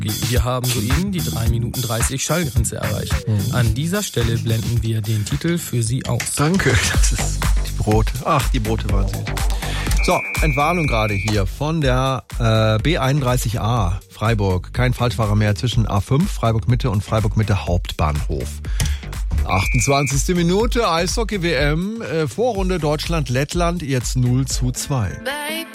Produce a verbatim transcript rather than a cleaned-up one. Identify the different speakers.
Speaker 1: Wir haben soeben die drei Minuten dreißig Schallgrenze erreicht. Mhm. An dieser Stelle blenden wir den Titel für Sie aus.
Speaker 2: Danke, das ist die Brote. Ach, die Brote waren süß. So, Entwarnung gerade hier von der äh, B einunddreißig a Freiburg. Kein Falschfahrer mehr zwischen A fünf, Freiburg Mitte und Freiburg Mitte Hauptbahnhof. achtundzwanzigste Minute, Eishockey-W M, äh, Vorrunde Deutschland-Lettland, jetzt null zu zwei.